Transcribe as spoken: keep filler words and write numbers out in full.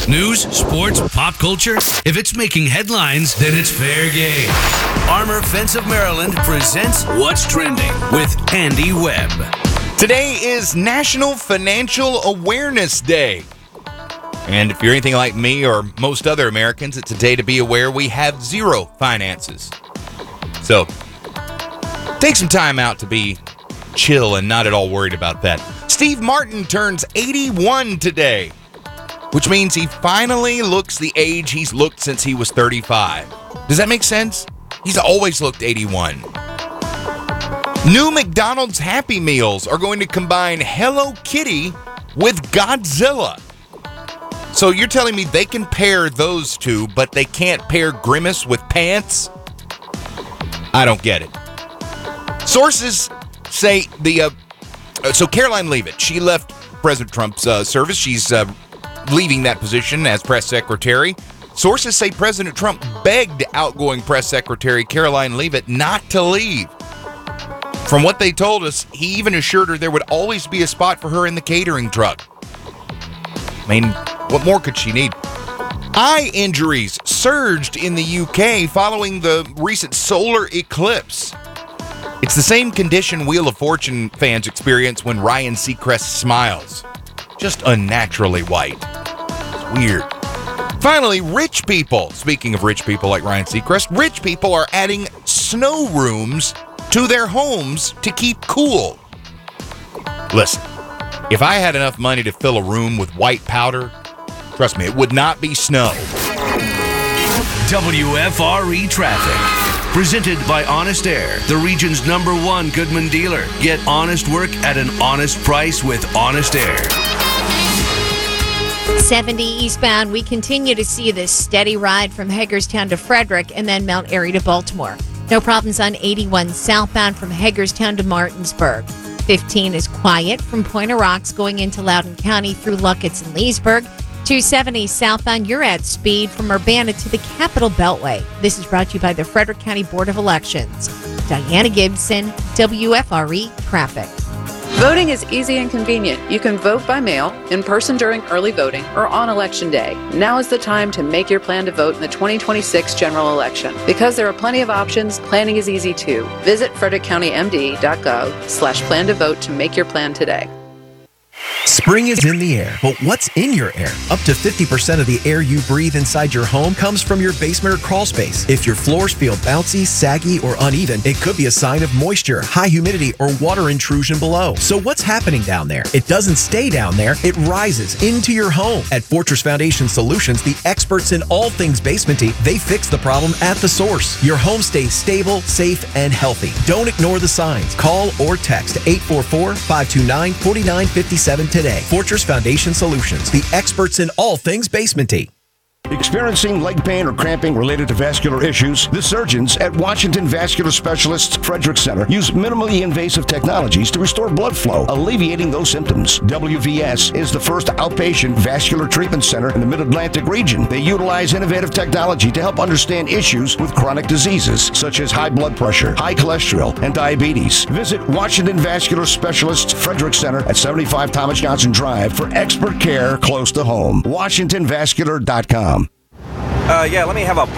News, sports, pop culture. If it's making headlines, then it's fair game. Armor Fence of Maryland presents What's Trending with Andy Webb. Today is National Financial Awareness Day. And if you're anything like me or most other Americans, it's a day to be aware we have zero finances. So, take some time out to be chill and not at all worried about that. Steve Martin turns eighty-one today, which means he finally looks the age he's looked since he was thirty-five. Does that make sense? He's always looked eighty-one. New McDonald's Happy Meals are going to combine Hello Kitty with Godzilla. So you're telling me they can pair those two, but they can't pair Grimace with pants? I don't get it. Sources say the... Uh, so Caroline Leavitt, she left President Trump's uh, service. She's uh, leaving that position as press secretary. Sources say President Trump begged outgoing press secretary Caroline Leavitt not to leave. From what they told us, he even assured her there would always be a spot for her in the catering truck. I mean, what more could she need? Eye injuries surged in the U K following the recent solar eclipse. It's the same condition Wheel of Fortune fans experience when Ryan Seacrest smiles. Just unnaturally white. It's weird. Finally, rich people, speaking of rich people like Ryan Seacrest, rich people are adding snow rooms to their homes to keep cool. Listen, if I had enough money to fill a room with white powder, trust me, it would not be snow. W F R E Traffic. Presented by Honest Air, the region's number one Goodman dealer. Get honest work at an honest price with Honest Air. seventy eastbound, we continue to see this steady ride from Hagerstown to Frederick and then Mount Airy to Baltimore. No problems on eighty-one southbound from Hagerstown to Martinsburg. fifteen is quiet from Pointe Rocks going into Loudoun County through Luckett's and Leesburg. two seventy southbound, you're at speed from Urbana to the Capitol Beltway. This is brought to you by the Frederick County Board of Elections. Diana Gibson, W F R E Traffic. Voting is easy and convenient. You can vote by mail, in person during early voting, or on Election Day. Now is the time to make your plan to vote in the twenty twenty-six general election. Because there are plenty of options, planning is easy too. Visit frederick county m d dot gov slash plan to vote to make your plan today. Spring is in the air, but what's in your air? Up to fifty percent of the air you breathe inside your home comes from your basement or crawl space. If your floors feel bouncy, saggy, or uneven, it could be a sign of moisture, high humidity, or water intrusion below. So what's happening down there? It doesn't stay down there, it rises into your home. At Fortress Foundation Solutions, the experts in all things basementy, they fix the problem at the source. Your home stays stable, safe, and healthy. Don't ignore the signs. Call or text eight four four, five two nine, four nine five seven today. Fortress Foundation Solutions, the experts in all things basementy. Experiencing leg pain or cramping related to vascular issues? The surgeons at Washington Vascular Specialists Frederick Center use minimally invasive technologies to restore blood flow, alleviating those symptoms. W V S is the first outpatient vascular treatment center in the Mid-Atlantic region. They utilize innovative technology to help understand issues with chronic diseases such as high blood pressure, high cholesterol, and diabetes. Visit Washington Vascular Specialists Frederick Center at seventy-five Thomas Johnson Drive for expert care close to home. washington vascular dot com. Uh, yeah, let me have a